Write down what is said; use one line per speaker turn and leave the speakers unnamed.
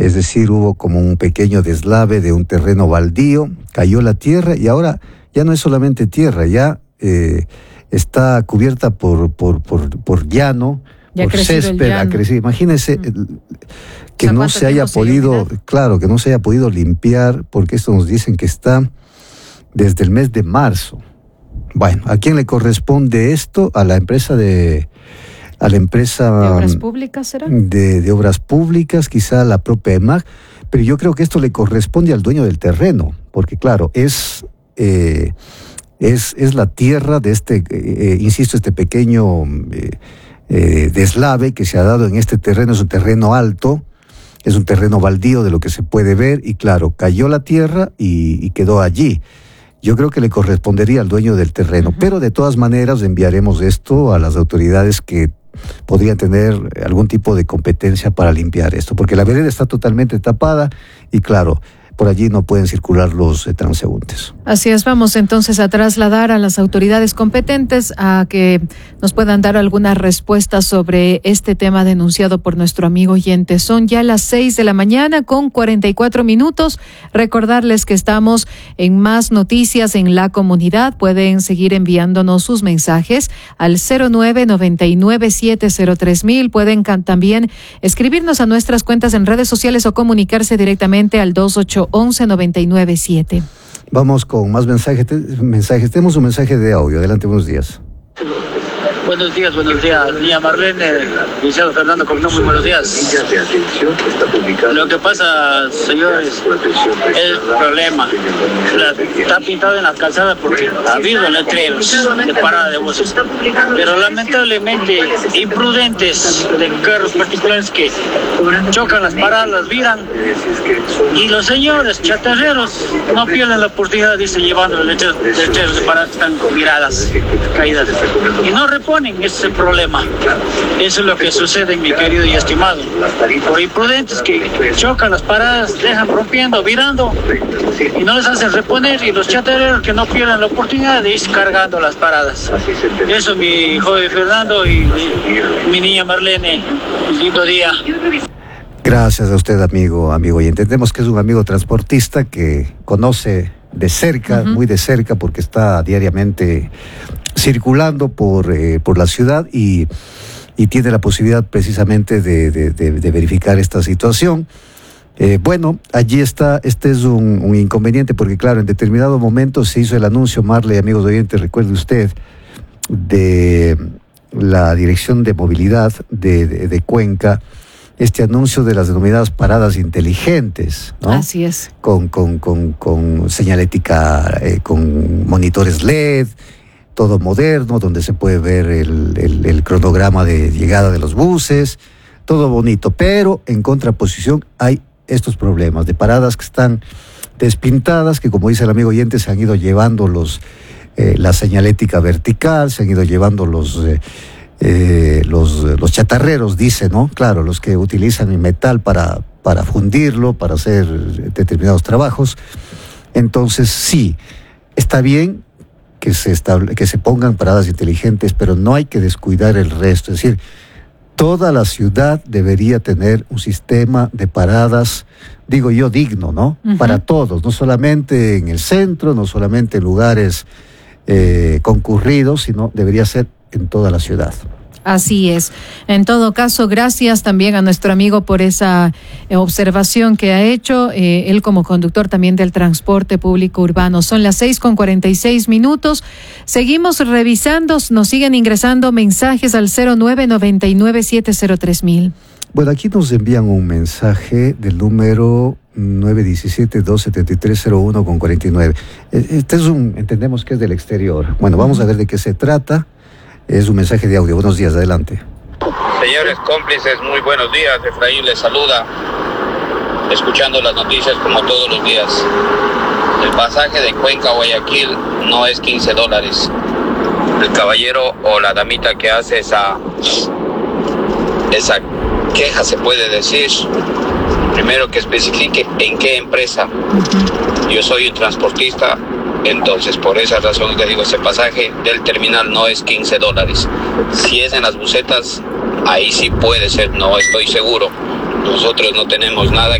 es decir, hubo como un pequeño deslave de un terreno baldío, cayó la tierra y ahora ya no es solamente tierra, ya está cubierta por llano,
ya
por césped, ha crecido. Imagínense que no se haya podido, claro, que no se haya podido limpiar, porque esto nos dicen que está desde el mes de marzo. Bueno, ¿a quién le corresponde esto? A la empresa de
obras públicas, ¿será?
De obras públicas, quizá la propia EMAG, pero yo creo que esto le corresponde al dueño del terreno, porque claro, es la tierra de insisto, este pequeño deslave que se ha dado en este terreno. Es un terreno alto, es un terreno baldío de lo que se puede ver, y claro, cayó la tierra y quedó allí. Yo creo que le correspondería al dueño del terreno, pero de todas maneras enviaremos esto a las autoridades que podrían tener algún tipo de competencia para limpiar esto, porque la vereda está totalmente tapada y claro, por allí no pueden circular los transeúntes.
Así es, vamos entonces a trasladar a las autoridades competentes a que nos puedan dar alguna respuesta sobre este tema denunciado por nuestro amigo oyente. Son ya las 6:44 a.m. Recordarles que estamos en Más Noticias en la Comunidad. Pueden seguir enviándonos sus mensajes al 0999703000. Pueden también escribirnos a nuestras cuentas en redes sociales o comunicarse directamente al 2811-997.
Vamos con más mensajes. Tenemos un mensaje de audio. Adelante, buenos días.
Buenos días, niña Marlene, licenciado Fernando Cognó, muy buenos días. Lo que pasa, señores, es el problema. Está pintado en la calzada porque ha habido letreros de parada de buses, pero lamentablemente imprudentes de carros particulares que chocan las paradas, las viran, y los señores chatarreros no pierden la oportunidad de irse llevando los letreros de parada que están viradas, caídas, y no reponen. Ese es el problema. Eso es lo que sucede, mi querido y estimado. Por imprudentes que chocan las paradas, dejan rompiendo, virando, y no les hacen reponer, y los chatarreros que no pierdan la oportunidad de ir cargando las paradas. Eso, mi joven Fernando y mi niña Marlene. Lindo día.
Gracias a usted, amigo, y entendemos que es un amigo transportista que conoce de cerca, muy de cerca, porque está diariamente circulando por la ciudad y tiene la posibilidad precisamente de verificar esta situación. Bueno, allí está, este es un inconveniente, porque claro, en determinado momento se hizo el anuncio, Marley, amigos oyentes, recuerde usted, de la Dirección de Movilidad de Cuenca, este anuncio de las denominadas paradas inteligentes, ¿no?
Así es.
Con señalética, con monitores LED, todo moderno, donde se puede ver el cronograma de llegada de los buses, todo bonito, pero en contraposición hay estos problemas de paradas que están despintadas, que como dice el amigo oyente, se han ido llevando la señalética vertical, se han ido llevando los chatarreros, dice, ¿no? Claro, los que utilizan el metal para fundirlo, para hacer determinados trabajos. Entonces, sí, está bien que se pongan paradas inteligentes, pero no hay que descuidar el resto. Es decir, toda la ciudad debería tener un sistema de paradas, digo yo, digno, ¿no? Para todos, no solamente en el centro, no solamente en lugares concurridos, sino debería ser en toda la ciudad.
Así es. En todo caso, gracias también a nuestro amigo por esa observación que ha hecho, él como conductor también del transporte público urbano. Son las 6:46. Seguimos revisando, nos siguen ingresando mensajes al 0999703000.
Bueno, aquí nos envían un mensaje del número 917-273-01-49. Este es entendemos que es del exterior. Bueno, vamos a ver de qué se trata. Es un mensaje de audio. Buenos días, adelante.
Señores cómplices, muy buenos días. Efraín les saluda, escuchando las noticias como todos los días. El pasaje de Cuenca a Guayaquil no es $15. El caballero o la damita que hace esa queja, se puede decir, primero que especifique en qué empresa. Yo soy un transportista. Entonces, por esa razón le digo, ese pasaje del terminal no es $15. Si es en las busetas, ahí sí puede ser, no estoy seguro. Nosotros no tenemos nada